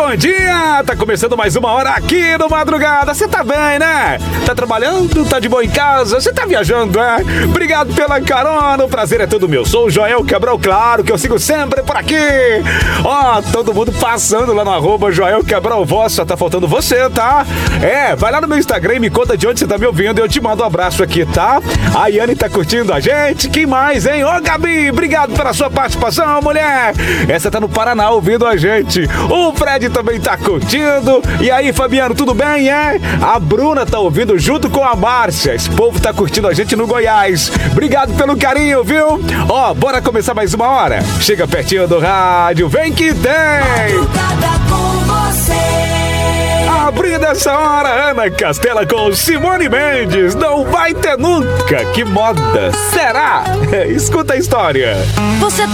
bom dia! Tá começando mais uma hora aqui no Madrugada. Você tá bem, né? Tá trabalhando? Tá de boa em casa? Você tá viajando, é? Obrigado pela carona, o prazer é todo meu. Sou o Joel Cabral, claro que eu sigo sempre por aqui. Ó, todo mundo passando lá no @Joel Cabral Voz, só tá faltando você, tá? Vai lá no meu Instagram e me conta de onde você tá me ouvindo e eu te mando um abraço aqui, tá? A Yane tá curtindo a gente, quem mais, hein? Ô, Gabi, obrigado pela sua participação, mulher. Essa tá no Paraná ouvindo a gente. O Fred também tá curtindo. E aí, Fabiano, tudo bem, é? A Bruna tá ouvindo junto com a Márcia. Esse povo tá curtindo a gente no Goiás. Obrigado pelo carinho, viu? Ó, bora começar mais uma hora? Chega pertinho do rádio, vem que tem! Madrugada com você. Abrindo essa hora, Ana Castela com Simone Mendes. Não vai ter nunca. Que moda será? Escuta a história. Você